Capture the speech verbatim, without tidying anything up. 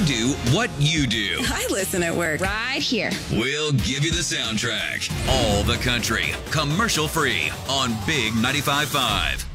do what you do. I listen at work. Right here. We'll give you the soundtrack. All the country, commercial free on Big ninety-five point five.